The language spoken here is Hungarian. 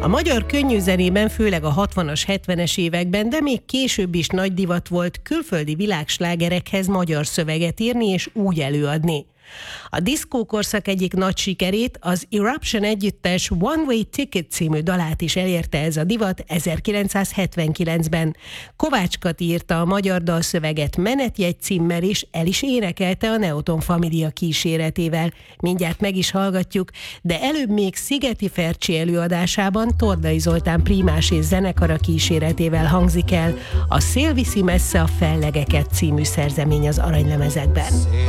A magyar könnyűzenében főleg a 60-as, 70-es években, de még később is nagy divat volt külföldi világslágerekhez magyar szöveget írni és úgy előadni. A diszkókorszak egyik nagy sikerét, az Eruption együttes One Way Ticket című dalát is elérte ez a divat 1979-ben. Kovács Kati írta a magyar dalszöveget menetjegy címmel, és el is énekelte a Neoton Família kíséretével. Mindjárt meg is hallgatjuk, de előbb még Szigeti Fercsi előadásában Tordai Zoltán prímás és zenekara kíséretével hangzik el a Szél viszi messze a fellegeket című szerzemény az aranylemezekben.